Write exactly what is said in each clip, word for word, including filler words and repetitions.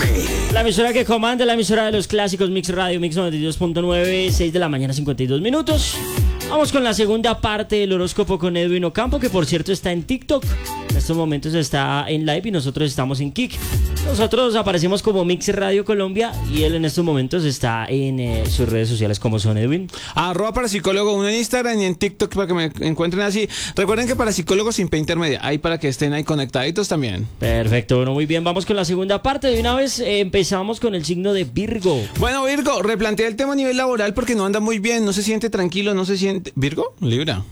La emisora que comanda, la emisora de los clásicos, Mix Radio, Mix noventa y dos punto nueve, seis de la mañana, cincuenta y dos minutos. Vamos con la segunda parte del horóscopo con Edwin Ocampo, que por cierto está en TikTok. En estos momentos está en live y nosotros estamos en Kik. Nosotros aparecemos como Mix Radio Colombia y él en estos momentos está en eh, sus redes sociales. ¿Cómo son, Edwin? Arroba Parapsicólogo uno en Instagram y en TikTok para que me encuentren así. Recuerden que Parapsicólogo sin P intermedia, ahí para que estén ahí conectaditos también. Perfecto, bueno, muy bien. Vamos con la segunda parte. De una vez eh, empezamos con el signo de Virgo. Bueno, Virgo, replantea el tema a nivel laboral porque no anda muy bien, no se siente tranquilo, no se siente... ¿Virgo? Libra.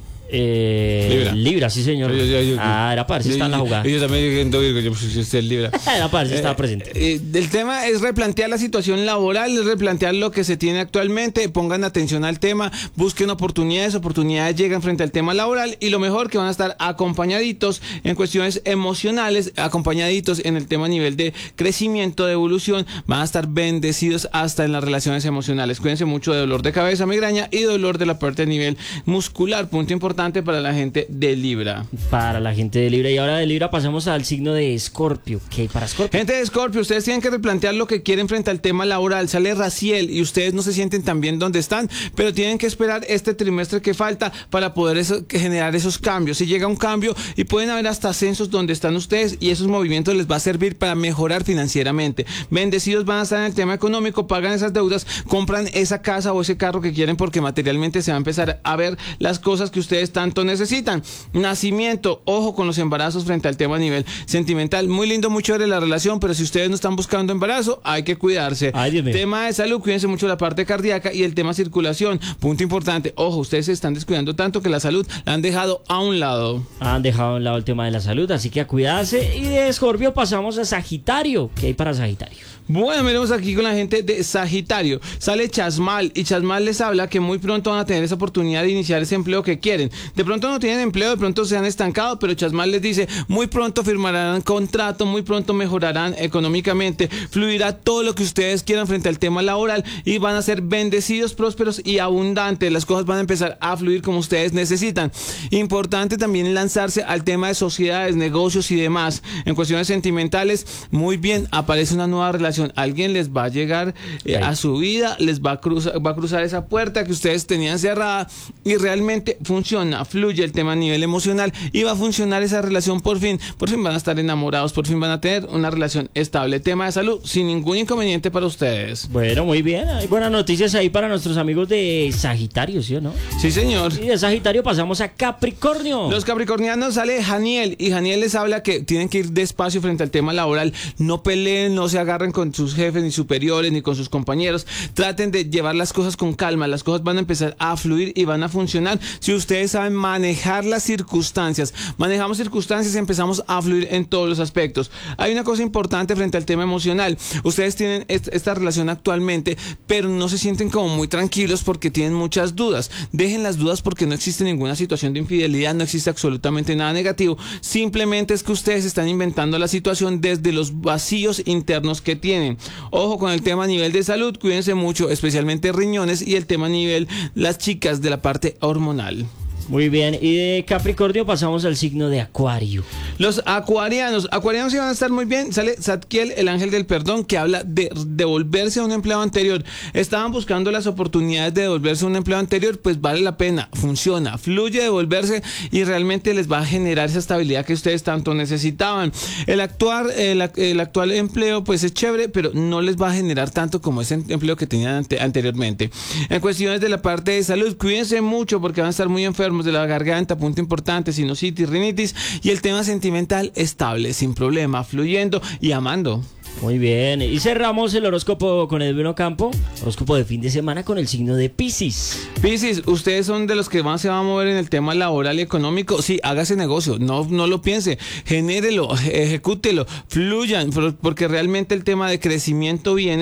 Eh, Libra. Libra, sí señor. Yo, yo, yo, ah, era para ver si está en la jugada. Yo también diciendo Virgo, yo pues es el Libra. Era para ver si estaba presente. Eh, eh, el tema es replantear la situación laboral, es replantear lo que se tiene actualmente, pongan atención al tema, busquen oportunidades, oportunidades llegan frente al tema laboral y lo mejor que van a estar acompañaditos en cuestiones emocionales, acompañaditos en el tema a nivel de crecimiento, de evolución, van a estar bendecidos hasta en las relaciones emocionales. Cuídense mucho de dolor de cabeza, migraña y dolor de la parte a nivel muscular, punto importante para la gente de Libra. Para la gente de Libra. Y ahora de Libra pasamos al signo de Escorpio. ¿Qué hay para Escorpio? Gente de Escorpio, ustedes tienen que replantear lo que quieren frente al tema laboral. Sale Raciel y ustedes no se sienten tan bien donde están, pero tienen que esperar este trimestre que falta para poder eso, generar esos cambios. Si llega un cambio y pueden haber hasta ascensos donde están ustedes y esos movimientos les va a servir para mejorar financieramente. Bendecidos van a estar en el tema económico, pagan esas deudas, compran esa casa o ese carro que quieren porque materialmente se va a empezar a ver las cosas que ustedes tanto necesitan. Nacimiento, ojo con los embarazos frente al tema a nivel sentimental. Muy lindo, muy chévere la relación, pero si ustedes no están buscando embarazo, hay que cuidarse. Ay, Dios mío. Tema de salud, cuídense mucho la parte cardíaca y el tema circulación. Punto importante, ojo, ustedes se están descuidando tanto que la salud la han dejado a un lado. Han dejado a un lado el tema de la salud, así que a cuidarse. Y de Escorpio pasamos a Sagitario. ¿Qué hay para Sagitario? Bueno, miremos aquí con la gente de Sagitario. Sale Chasmal y Chasmal les habla que muy pronto van a tener esa oportunidad de iniciar ese empleo que quieren. De pronto no tienen empleo, de pronto se han estancado, pero Chasmal les dice muy pronto firmarán contrato, muy pronto mejorarán económicamente, fluirá todo lo que ustedes quieran frente al tema laboral y van a ser bendecidos, prósperos y abundantes. Las cosas van a empezar a fluir como ustedes necesitan. Importante también lanzarse al tema de sociedades, negocios y demás. En cuestiones sentimentales, muy bien, aparece una nueva relación. Alguien les va a llegar eh, a su vida, les va a cruzar, va a cruzar esa puerta que ustedes tenían cerrada y realmente funciona, fluye el tema a nivel emocional y va a funcionar esa relación por fin, por fin van a estar enamorados, por fin van a tener una relación estable. Tema de salud, sin ningún inconveniente para ustedes. Bueno, muy bien, hay buenas noticias ahí para nuestros amigos de Sagitario, ¿sí o no? Sí, señor. Y de Sagitario pasamos a Capricornio. Los capricornianos sale Janiel y Janiel les habla que tienen que ir despacio frente al tema laboral, no peleen, no se agarren con sus jefes ni superiores ni con sus compañeros, traten de llevar las cosas con calma, las cosas van a empezar a fluir y van a funcionar si ustedes saben manejar las circunstancias. Manejamos circunstancias y empezamos a fluir en todos los aspectos. Hay una cosa importante frente al tema emocional, ustedes tienen esta relación actualmente, pero no se sienten como muy tranquilos porque tienen muchas dudas. Dejen las dudas porque no existe ninguna situación de infidelidad, no existe absolutamente nada negativo, simplemente es que ustedes están inventando la situación desde los vacíos internos que tienen. Ojo con el tema a nivel de salud, cuídense mucho, especialmente riñones y el tema a nivel las chicas de la parte hormonal. Muy bien, y de Capricornio pasamos al signo de Acuario. Los acuarianos, acuarianos iban a estar muy bien. Sale Zadkiel, el ángel del perdón, que habla de devolverse a un empleo anterior. Estaban buscando las oportunidades de devolverse a un empleo anterior, pues vale la pena, funciona, fluye devolverse y realmente les va a generar esa estabilidad que ustedes tanto necesitaban. El actuar, el, el actual empleo pues es chévere, pero no les va a generar tanto como ese empleo que tenían ante, anteriormente. En cuestiones de la parte de salud, cuídense mucho porque van a estar muy enfermos de la garganta, punto importante, sinusitis, rinitis y el tema sentimental estable, sin problema, fluyendo y amando. Muy bien, y cerramos el horóscopo con Edwin Ocampo, horóscopo de fin de semana con el signo de Piscis. Piscis, ustedes son de los que más se van a mover en el tema laboral y económico. Sí, hágase negocio, no, no lo piense, genérelo, ejecútelo, fluyan, porque realmente el tema de crecimiento viene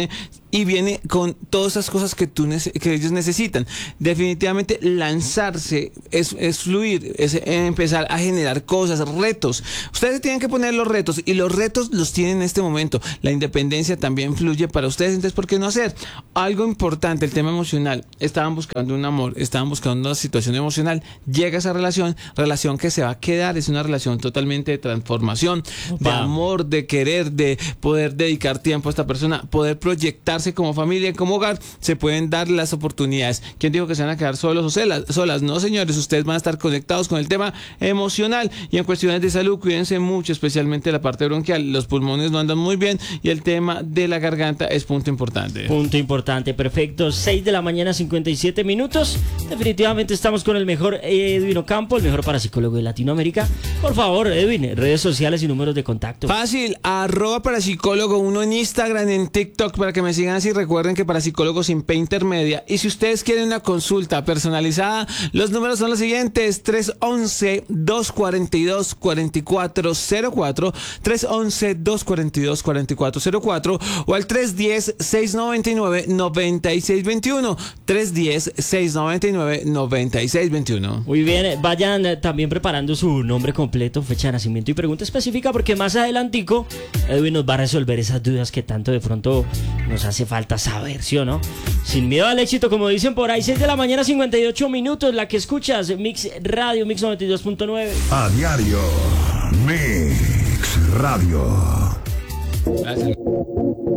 y viene con todas esas cosas que, tú nece- que ellos necesitan. Definitivamente lanzarse es, es fluir, es empezar a generar cosas, retos. Ustedes tienen que poner los retos y los retos los tienen en este momento. La independencia también fluye para ustedes, entonces ¿por qué no hacer? Algo importante, el tema emocional. Estaban buscando un amor, estaban buscando una situación emocional, llega esa relación, relación que se va a quedar, es una relación totalmente de transformación, Opa. de amor, de querer, de poder dedicar tiempo a esta persona, poder proyectarse como familia, como hogar, se pueden dar las oportunidades. ¿Quién dijo que se van a quedar solos o solas? solas? No, señores, ustedes van a estar conectados con el tema emocional y en cuestiones de salud, cuídense mucho, especialmente la parte bronquial, los pulmones no andan muy bien y el tema de la garganta es punto importante. Punto importante, perfecto. seis de la mañana, cincuenta y siete minutos. Definitivamente estamos con el mejor Edwin Ocampo, el mejor parapsicólogo de Latinoamérica. Por favor, Edwin, redes sociales y números de contacto. Fácil, arroba parapsicólogo uno en Instagram, en TikTok, para que me sigan así. Recuerden que parapsicólogo sin P intermedia. Y si ustedes quieren una consulta personalizada, los números son los siguientes: tres once, dos cuarenta y dos, cuarenta y cuatro cero cuatro, tres once, dos cuarenta y dos, cuarenta y cuatro cero cuatro o al tres diez, seiscientos noventa y nueve, noventa y seis veintiuno, tres diez, seiscientos noventa y nueve, noventa y seis veintiuno. Muy bien, vayan eh, también preparando su nombre completo, fecha de nacimiento y pregunta específica, porque más adelantico Edwin nos va a resolver esas dudas que tanto de pronto nos hace falta saber, ¿sí o no? Sin miedo al éxito, como dicen por ahí. Seis de la mañana, cincuenta y ocho minutos, la que escuchas, Mix Radio, Mix noventa y dos punto nueve. A diario, Mix Radio. Gracias.